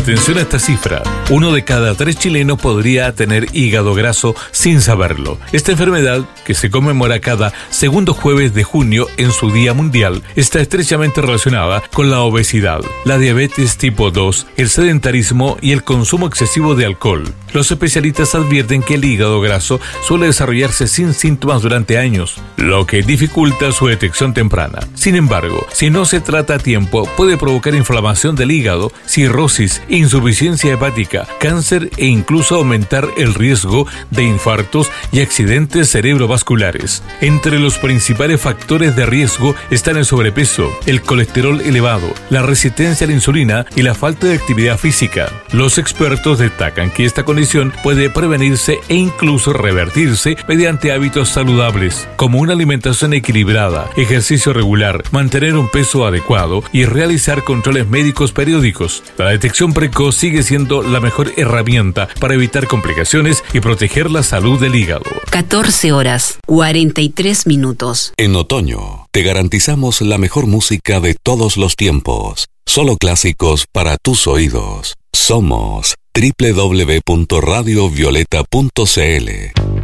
Atención a esta cifra. 1 de cada 3 chilenos podría tener hígado graso sin saberlo. Esta enfermedad, que se conmemora cada segundo jueves de junio en su Día Mundial, está estrechamente relacionada con la obesidad, la diabetes tipo 2, el sedentarismo y el consumo excesivo de alcohol. Los especialistas advierten que el hígado graso suele desarrollarse sin síntomas durante años, lo que dificulta su detección temprana. Sin embargo, si no se trata a tiempo, puede provocar inflamación del hígado, cirrosis, insuficiencia hepática, cáncer e incluso aumentar el riesgo de infartos y accidentes cerebrovasculares. Entre los principales factores de riesgo están el sobrepeso, el colesterol elevado, la resistencia a la insulina y la falta de actividad física. Los expertos destacan que esta condición puede prevenirse e incluso revertirse mediante hábitos saludables, como una alimentación equilibrada, ejercicio regular, mantener un peso adecuado y realizar controles médicos periódicos. La detección precoz sigue siendo la mejor herramienta para evitar complicaciones y proteger la salud del hígado. 14 horas, 43 minutos. En otoño, te garantizamos la mejor música de todos los tiempos. Solo clásicos para tus oídos. Somos www.radiovioleta.cl.